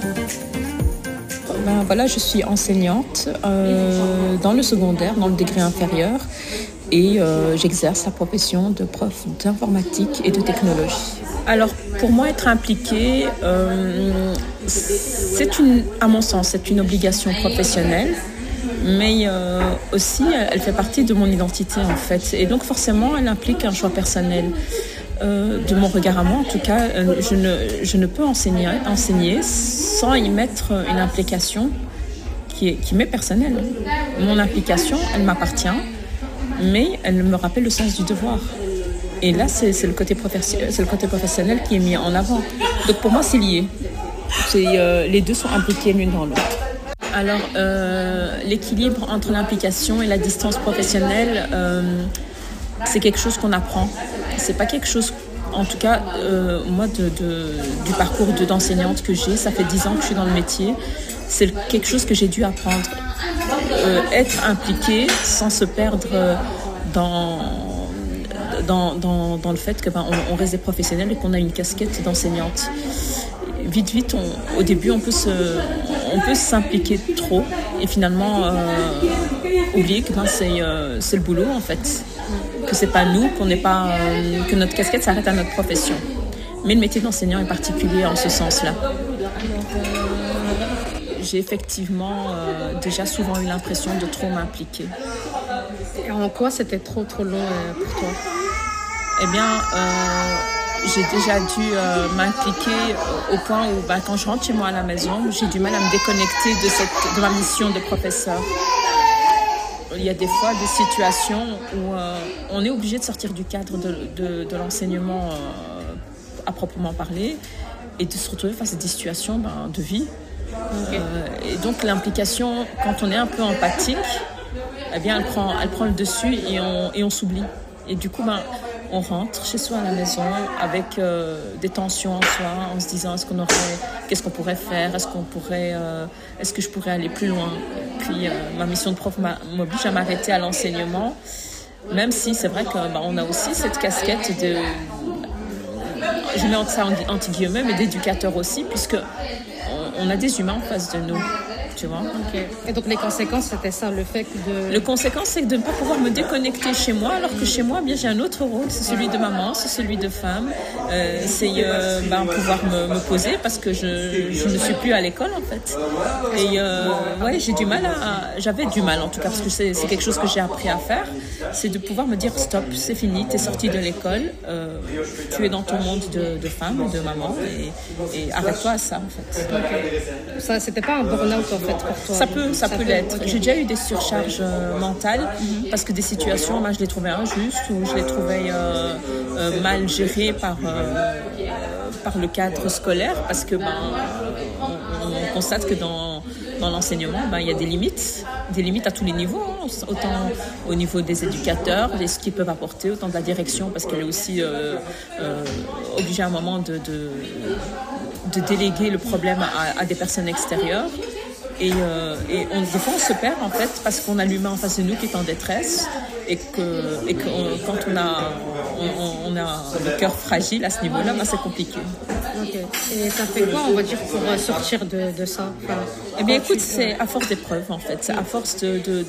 Ben voilà, je suis enseignante dans le secondaire, dans le degré inférieur, et j'exerce la profession de prof d'informatique et de technologie. Alors, pour moi, être impliquée, à mon sens, c'est une obligation professionnelle, mais aussi, elle fait partie de mon identité, en fait. Et donc, forcément, elle implique un choix personnel. De mon regard à moi, en tout cas, je ne peux enseigner sans y mettre une implication qui m'est personnelle. Mon implication, elle m'appartient, mais elle me rappelle le sens du devoir. Et là, c'est le côté professionnel qui est mis en avant. Donc pour moi, c'est lié. Les deux sont impliqués l'une dans l'autre. Alors, l'équilibre entre l'implication et la distance professionnelle, c'est quelque chose qu'on apprend. C'est pas quelque chose, en tout cas, moi, du parcours d'enseignante que j'ai, ça fait 10 ans que je suis dans le métier, c'est quelque chose que j'ai dû apprendre. Être impliqué sans se perdre dans le fait que on reste des professionnels et qu'on a une casquette d'enseignante. Vite, au début, on peut s'impliquer trop et finalement oublier que c'est le boulot, en fait. Que c'est pas nous, que notre casquette s'arrête à notre profession. Mais le métier d'enseignant est particulier en ce sens-là. J'ai effectivement déjà souvent eu l'impression de trop m'impliquer. Et en quoi c'était trop long pour toi? Eh bien, j'ai déjà dû m'impliquer au point où quand je rentre chez moi à la maison, j'ai du mal à me déconnecter de ma mission de professeur. Il y a des fois des situations où on est obligé de sortir du cadre de l'enseignement à proprement parler et de se retrouver face à des situations de vie. Okay. Et donc l'implication, quand on est un peu empathique, eh bien, elle prend le dessus et on s'oublie. Et du coup, on rentre chez soi à la maison avec des tensions en soi, en se disant qu'est-ce qu'on pourrait faire, est-ce que je pourrais aller plus loin. Puis ma mission de prof m'oblige à m'arrêter à l'enseignement, même si c'est vrai qu'on a aussi cette casquette je mets ça entre guillemets, mais d'éducateur aussi, puisque on a des humains en face de nous. Tu vois. Okay. Et donc les conséquences, c'était ça, le fait que Le conséquence, c'est de ne pas pouvoir me déconnecter chez moi, alors que chez moi, bien, j'ai un autre rôle, c'est celui de maman, c'est celui de femme, c'est pouvoir me poser parce que je ne suis plus à l'école en fait. Et j'avais du mal en tout cas, parce que c'est quelque chose que j'ai appris à faire, c'est de pouvoir me dire stop, c'est fini, t'es sortie de l'école, tu es dans ton monde de femme, de maman, et arrête-toi à ça en fait. Okay. Ça, c'était pas un burn-out en fait? Ça peut l'être. Okay. J'ai déjà eu des surcharges mentales parce que des situations, je les trouvais injustes ou je les trouvais mal gérées par le cadre scolaire, parce que on constate que dans l'enseignement, il y a des limites à tous les niveaux, hein, autant au niveau des éducateurs, de ce qu'ils peuvent apporter, autant de la direction, parce qu'elle est aussi obligée à un moment de déléguer le problème à des personnes extérieures. Et des fois, on se perd en fait parce qu'on a l'humain en face de nous qui est en détresse et que quand on a le cœur fragile à ce niveau-là, c'est compliqué. Okay. Et ça fait quoi, on va dire, pour sortir de ça? Eh bien, écoute, c'est à force d'épreuves en fait, c'est à force de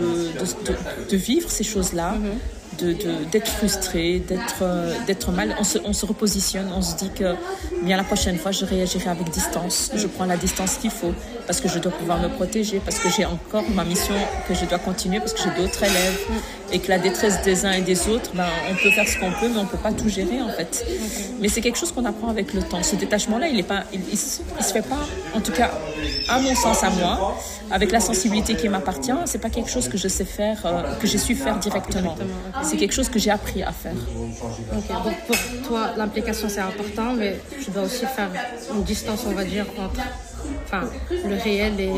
vivre ces choses-là. D'être frustré, d'être mal, on se repositionne, on se dit que bien la prochaine fois je réagirai avec distance, je prends la distance qu'il faut parce que je dois pouvoir me protéger, parce que j'ai encore ma mission que je dois continuer, parce que j'ai d'autres élèves et que la détresse des uns et des autres, on peut faire ce qu'on peut mais on peut pas tout gérer en fait. Mais c'est quelque chose qu'on apprend avec le temps. Ce détachement-là, il se fait pas, en tout cas à mon sens, à moi, avec la sensibilité qui m'appartient, c'est pas quelque chose que je sais faire, que j'ai su faire directement. C'est quelque chose que j'ai appris à faire. Okay. Donc pour toi, l'implication c'est important, mais tu dois aussi faire une distance, on va dire, entre le réel et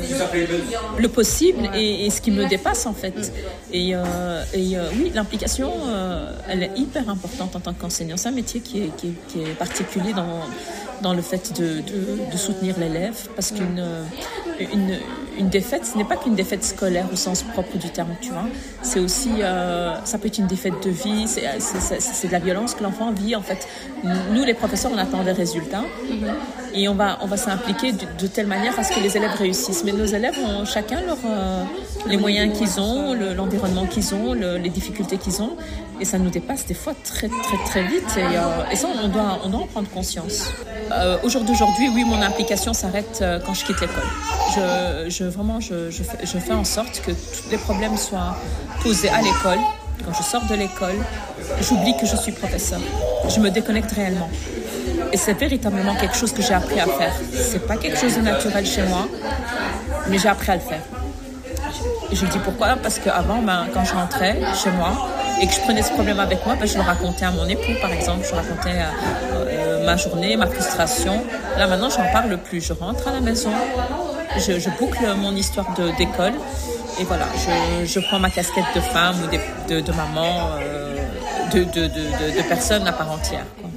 le possible et ce qui me dépasse en fait. Et oui, l'implication, elle est hyper importante en tant qu'enseignant. C'est un métier qui est particulier dans le fait de soutenir l'élève, parce une défaite, ce n'est pas qu'une défaite scolaire au sens propre du terme, tu vois. C'est aussi, ça peut être une défaite de vie, c'est de la violence que l'enfant vit, en fait. Nous, les professeurs, on attend des résultats et on va s'impliquer de telle manière à ce que les élèves réussissent. Mais nos élèves ont chacun les moyens qu'ils ont, l'environnement qu'ils ont, les difficultés qu'ils ont, et ça nous dépasse des fois très, très, très vite. Et ça, on doit en prendre conscience. Au jour d'aujourd'hui, oui, mon implication s'arrête quand je quitte l'école. Je fais en sorte que tous les problèmes soient posés à l'école. Quand je sors de l'école, j'oublie que je suis professeur. Je me déconnecte réellement. Et c'est véritablement quelque chose que j'ai appris à faire. C'est pas quelque chose de naturel chez moi, mais j'ai appris à le faire. Je dis pourquoi, parce qu'avant, quand je rentrais chez moi et que je prenais ce problème avec moi, je le racontais à mon époux, par exemple. Je racontais ma journée, ma frustration. Là, maintenant, je n'en parle plus. Je rentre à la maison, je boucle mon histoire d'école et voilà, je prends ma casquette de femme ou de maman, de personne à part entière, quoi.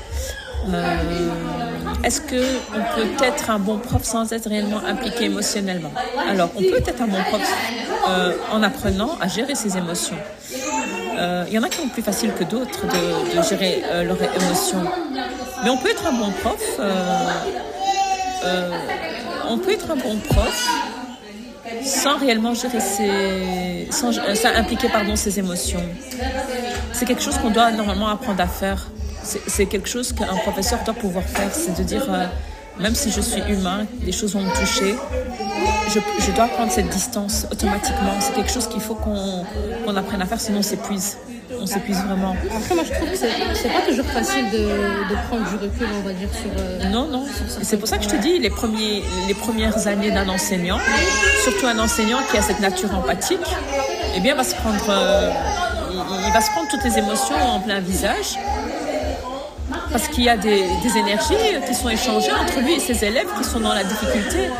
Est-ce qu'on peut être un bon prof sans être réellement impliqué émotionnellement? Alors, on peut être un bon prof en apprenant à gérer ses émotions. Il y en a qui ont plus facile que d'autres de gérer leurs émotions. Mais on peut être un bon prof. On peut être un bon prof sans réellement gérer sans impliquer ses émotions. C'est quelque chose qu'on doit normalement apprendre à faire. C'est quelque chose qu'un professeur doit pouvoir faire, c'est de dire, même si je suis humain, des choses vont me toucher, je dois prendre cette distance automatiquement. C'est quelque chose qu'il faut qu'on apprenne à faire, sinon on s'épuise vraiment. Après, moi je trouve que c'est pas toujours facile de prendre du recul, on va dire, sur... Non. C'est pour ça que je te dis, les premières années d'un enseignant, surtout un enseignant qui a cette nature empathique, eh bien, il va se prendre toutes les émotions en plein visage. Parce qu'il y a des énergies qui sont échangées entre lui et ses élèves qui sont dans la difficulté.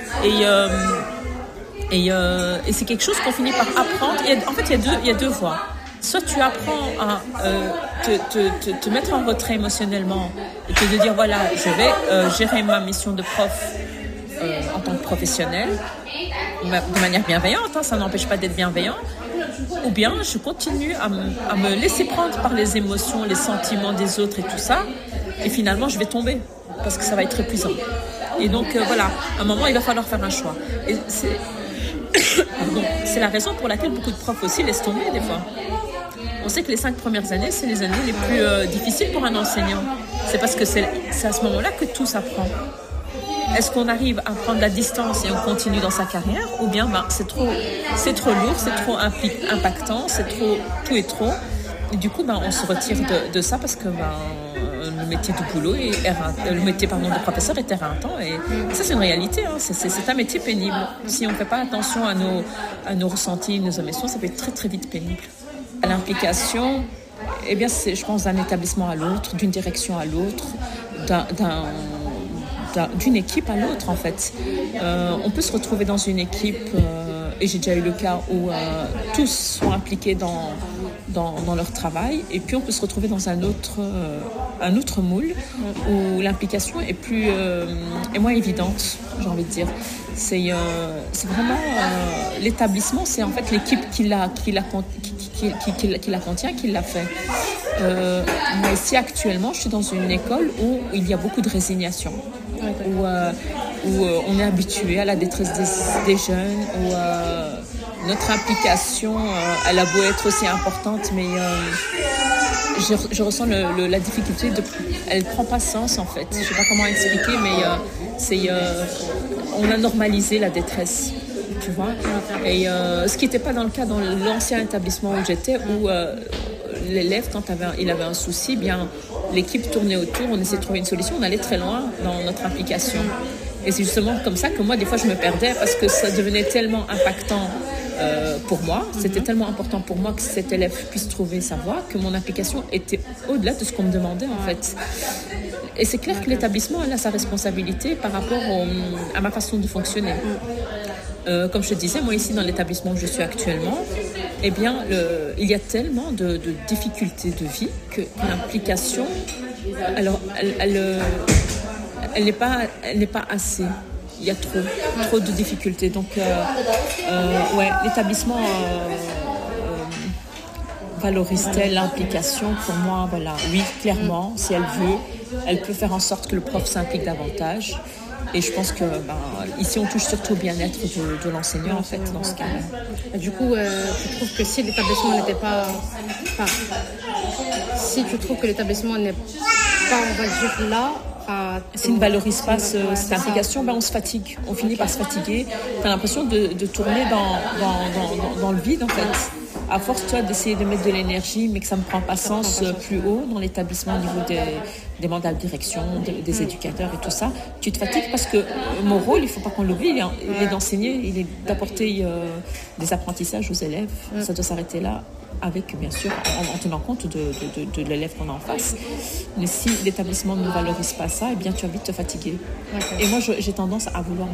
Et c'est quelque chose qu'on finit par apprendre. En fait, il y a deux voies. Soit tu apprends à te mettre en retrait émotionnellement et de dire, voilà, je vais gérer ma mission de prof en tant que professionnel de manière bienveillante, hein, ça n'empêche pas d'être bienveillant. Ou bien je continue à me laisser prendre par les émotions, les sentiments des autres et tout ça. Et finalement, je vais tomber parce que ça va être épuisant. Et donc, voilà, à un moment, il va falloir faire un choix. Et c'est la raison pour laquelle beaucoup de profs aussi laissent tomber des fois. On sait que les 5 premières années, c'est les années les plus difficiles pour un enseignant. C'est parce que c'est à ce moment-là que tout s'apprend. Est-ce qu'on arrive à prendre la distance et on continue dans sa carrière, ou bien c'est trop lourd, c'est trop impactant, tout est trop. Et du coup, on se retire de ça parce que le métier du boulot le métier de professeur est éreintant. Et ça, c'est une réalité. Hein. C'est un métier pénible. Si on ne fait pas attention à nos ressentis, nos émotions, ça peut être très très vite pénible. À l'implication, eh bien, c'est, je pense, d'un établissement à l'autre, d'une direction à l'autre, d'une équipe à l'autre, en fait. On peut se retrouver dans une équipe, et j'ai déjà eu le cas où tous sont impliqués dans leur travail, et puis on peut se retrouver dans un autre moule où l'implication est moins évidente, j'ai envie de dire. C'est vraiment l'établissement, c'est en fait l'équipe qui la contient, qui l'a fait. Mais si actuellement je suis dans une école où il y a beaucoup de résignation, où on est habitué à la détresse des jeunes, où notre implication, elle a beau être aussi importante, mais je ressens la difficulté, elle ne prend pas sens en fait. Je ne sais pas comment expliquer, mais on a normalisé la détresse. Tu vois, et ce qui n'était pas dans le cas dans l'ancien établissement où j'étais, où l'élève, quand il avait un souci, bien l'équipe tournait autour, on essayait de trouver une solution, on allait très loin dans notre implication. Et c'est justement comme ça que moi, des fois, je me perdais parce que ça devenait tellement impactant pour moi, c'était tellement important pour moi que cet élève puisse trouver sa voie, que mon implication était au-delà de ce qu'on me demandait en fait. Et c'est clair que l'établissement a sa responsabilité par rapport à ma façon de fonctionner. Comme je te disais, moi ici dans l'établissement où je suis actuellement, eh bien, il y a tellement de difficultés de vie que l'implication, alors, elle n'est pas assez. il y a trop de difficultés. Donc, ouais, l'établissement valorise-t-elle l'implication? Pour moi, voilà, oui, clairement, si elle veut, elle peut faire en sorte que le prof s'implique davantage. Et je pense que ici, on touche surtout au bien-être de l'enseignant, en fait, dans ce cas-là. Du coup, tu trouves que si l'établissement n'était pas... Enfin, si tu trouves que l'établissement n'est pas, on va dire, là... S'il ne valorise pas cette implication, on se fatigue. On finit par se fatiguer. Tu as l'impression de tourner dans le vide, en fait. À force, toi, d'essayer de mettre de l'énergie, mais que ça ne prend pas sens plus haut dans l'établissement au niveau des mandats de direction, des éducateurs et tout ça, tu te fatigues parce que mon rôle, il ne faut pas qu'on l'oublie, il est d'enseigner, il est d'apporter des apprentissages aux élèves. Ça doit s'arrêter là, avec, bien sûr, en tenant compte de l'élève qu'on a en face. Mais si l'établissement ne valorise pas ça, eh bien, tu vas vite te fatiguer. Okay. Et moi, j'ai tendance à vouloir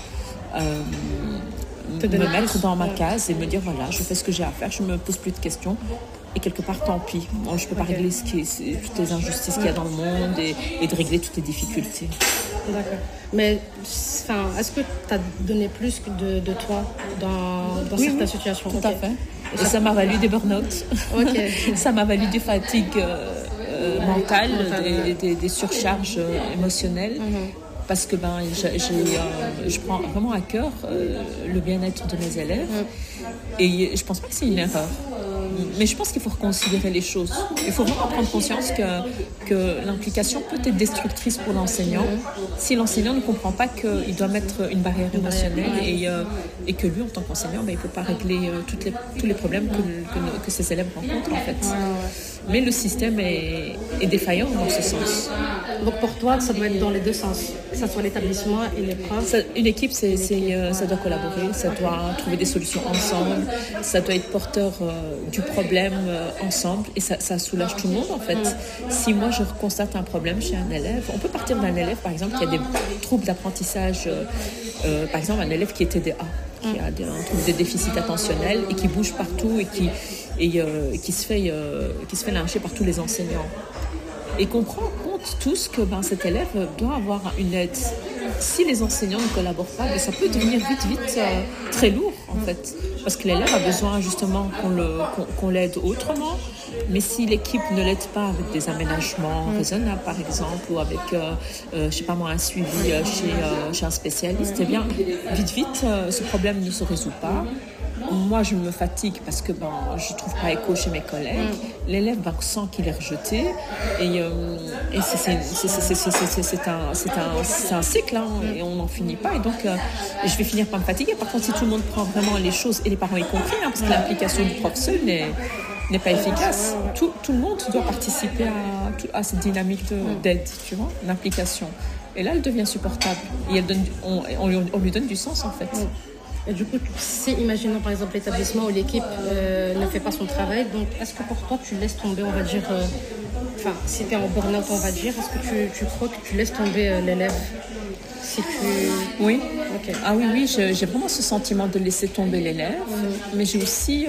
me mettre dans ma case et me dire voilà, je fais ce que j'ai à faire, je ne me pose plus de questions et quelque part tant pis, bon, je ne peux pas régler toutes les injustices qu'il y a dans le monde et de régler toutes les difficultés. D'accord. Mais est-ce que tu as donné plus de toi dans certaines situations? Tout à fait. Et ça m'a valu des burn-out. Okay. Ça m'a valu des fatigues mentales, des surcharges émotionnelles. Parce que je prends vraiment à cœur le bien-être de mes élèves. Et je pense pas que c'est une erreur. Mais je pense qu'il faut reconsidérer les choses. Il faut vraiment prendre conscience que l'implication peut être destructrice pour l'enseignant si l'enseignant ne comprend pas qu'il doit mettre une barrière émotionnelle et que lui, en tant qu'enseignant, il ne peut pas régler tous les problèmes que ses élèves rencontrent, en fait. Mais le système est défaillant dans ce sens. Donc pour toi, ça doit être dans les deux sens, que ce soit l'établissement et les profs. Une équipe, ça doit collaborer, ça doit trouver des solutions ensemble, ça doit être porteur du problème ensemble et ça soulage tout le monde en fait. Si moi je constate un problème chez un élève, on peut partir d'un élève par exemple qui a des troubles d'apprentissage, par exemple un élève qui est TDA, qui a un trouble de déficit attentionnel et qui bouge partout et qui se fait lyncher par tous les enseignants. Et qu'on prend en compte tous que cet élève doit avoir une aide. Si les enseignants ne collaborent pas, ça peut devenir vite très lourd en fait. Parce que l'élève a besoin justement qu'on l'aide autrement. Mais si l'équipe ne l'aide pas avec des aménagements raisonnables par exemple, ou avec, un suivi chez un spécialiste, eh bien vite, ce problème ne se résout pas. Moi, je me fatigue parce que je ne trouve pas écho chez mes collègues. L'élève sent qu'il est rejeté et c'est un cycle et on n'en finit pas. Et donc, je vais finir par me fatiguer. Par contre, si tout le monde prend vraiment les choses, et les parents y compris, parce que l'implication du prof seul n'est pas efficace. Tout le monde doit participer à cette dynamique d'aide, tu vois, d'implication. Et là, elle devient supportable. Et on lui donne du sens, en fait. Et du coup, si, imaginons par exemple l'établissement où l'équipe ne fait pas son travail, donc est-ce que pour toi tu laisses tomber, on va dire, si tu es en burn-out, on va dire, est-ce que tu crois que tu laisses tomber l'élève si tu... Oui. Okay. Ah oui, j'ai vraiment ce sentiment de laisser tomber l'élève, mais j'ai aussi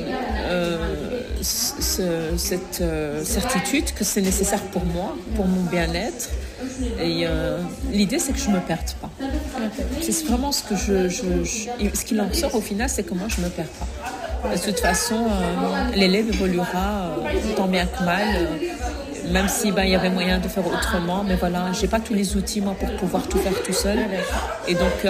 cette certitude que c'est nécessaire pour moi, pour mon bien-être. Et l'idée, c'est que je ne me perde pas. C'est vraiment ce qu'il en sort au final, c'est que moi, je ne me perds pas. De toute façon, l'élève évoluera tant bien que mal, même si il y avait moyen de faire autrement. Mais voilà, je n'ai pas tous les outils, moi, pour pouvoir tout faire tout seul. Et donc,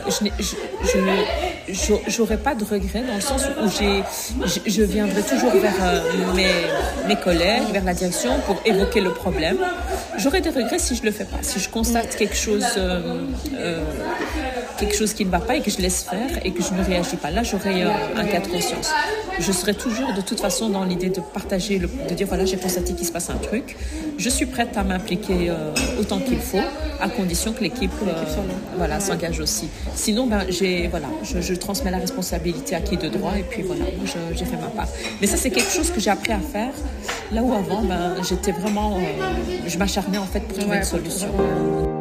je n'aurai pas de regrets dans le sens où je viendrai toujours vers mes collègues, vers la direction pour évoquer le problème. J'aurai des regrets si je ne le fais pas. Si je constate quelque chose qui ne va pas et que je laisse faire et que je ne réagis pas, là j'aurai un cas de conscience. Je serai toujours de toute façon dans l'idée de partager, de dire voilà, j'ai constaté qu'il se passe un truc, je suis prête à m'impliquer autant qu'il faut, à condition que l'équipe s'engage aussi. Sinon je transmets la responsabilité à qui de droit et puis voilà, j'ai fait ma part. Mais ça c'est quelque chose que j'ai appris à faire, là où avant j'étais vraiment je m'acharnais en fait pour trouver une solution.